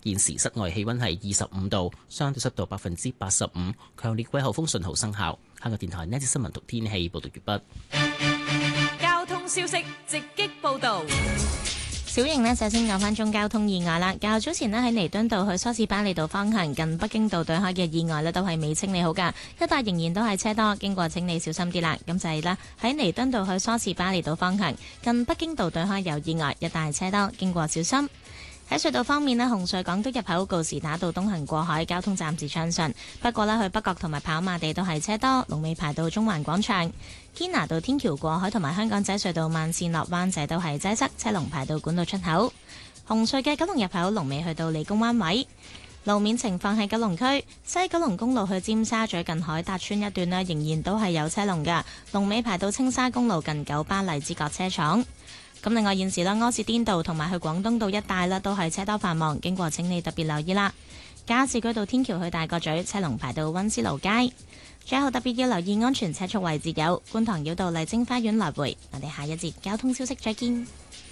現時室外氣溫係25度，相對濕度85%，強烈季候風信號生效。香港電台呢節新聞同天氣報道完畢。 交通消息直擊報道。 小型呢，首先講返中交通意外啦。較早前呢，喺彌敦道去梳士巴利道方向近北京道對開嘅意外呢，都係未清理好㗎，一帶仍然都係車多，經過請你小心啲啦。咁就係啦，喺彌敦道去梳士巴利道方向近北京道對開有意外，一帶車多，經過小心。喺隧道方面呢，紅隧港島入口告士打道東行過海交通暫時暢順，不過呢，去北角同埋跑馬地都係車多，龍尾排到中環廣場。堅拿道天橋過海同埋香港仔隧道慢線落灣仔都係擠塞，車龍排到管道出口。紅隧嘅九龍入口龍尾去到理工灣位。路面情況喺九龍區西九龍公路去尖沙咀近海達村一段呢，仍然都係有車龍㗎，龍尾排到青沙公路近九巴荔枝角車廠。咁另外現時咧，柯士甸道同埋去廣東道一帶咧都係車多繁忙，經過請你特別留意啦。加士居道天橋去大角咀車龍排到溫思勞街。最後特別要留意安全車速位置有觀塘繞道麗晶花園來回。我哋下一節交通消息再見。